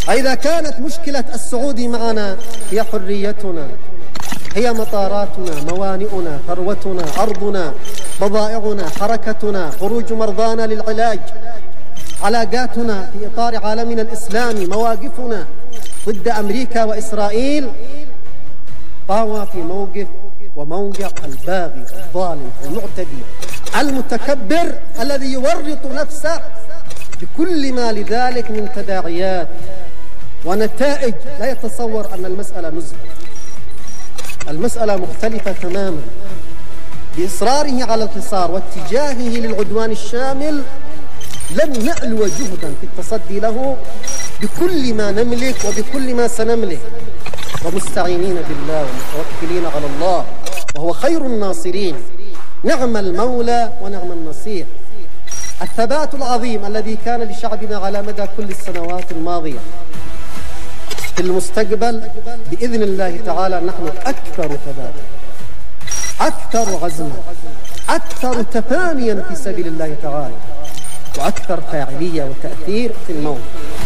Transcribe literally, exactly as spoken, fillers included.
إذا كانت مشكلة السعودي معنا هي حريتنا، هي مطاراتنا، موانئنا، ثروتنا، أرضنا، بضائعنا، حركتنا، خروج مرضانا للعلاج، علاقاتنا في إطار عالمنا الإسلامي، مواقفنا ضد أمريكا وإسرائيل، طاوى في موقف وموقع الباغي الظالم المعتدي المتكبر الذي يورط نفسه بكل ما لذلك من تداعيات ونتائج لا يتصور أن المسألة نزهة. المسألة مختلفة تماما. بإصراره على الحصار واتجاهه للعدوان الشامل لن نألو جهدا في التصدي له بكل ما نملك وبكل ما سنملك، ومستعينين بالله ومتوكلين على الله وهو خير الناصرين. نعم المولى ونعم النصير. الثبات العظيم الذي كان لشعبنا على مدى كل السنوات الماضية في المستقبل بإذن الله تعالى نحن أكثر ثباتا، أكثر عزما، أكثر تفانيا في سبيل الله تعالى، وأكثر فاعلية وتأثير في الموت.